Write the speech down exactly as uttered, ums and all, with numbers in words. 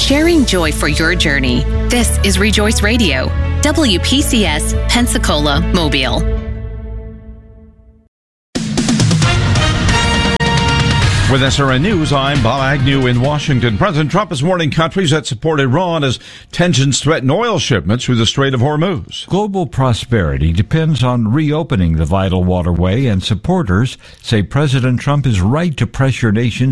sharing joy for your journey. This is Rejoice Radio, W P C S, Pensacola, Mobile. With S R N News, I'm Bob Agnew in Washington. President Trump is warning countries that support Iran as tensions threaten oil shipments through the Strait of Hormuz. Global prosperity depends on reopening the vital waterway, and supporters say President Trump is right to pressure nations